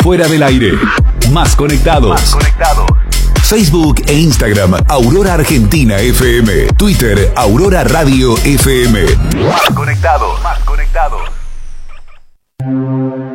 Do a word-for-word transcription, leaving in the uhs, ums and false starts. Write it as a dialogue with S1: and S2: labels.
S1: Fuera del aire. Más conectados.
S2: Más conectados.
S1: Facebook e Instagram, Aurora Argentina F M. Twitter, Aurora Radio F M.
S2: Más conectados. Más conectados.